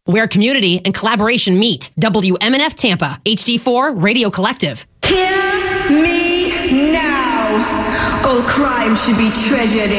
where community and collaboration meet. WMNF Tampa, HD4 Radio Collective. Hear me now. All crime should be treasured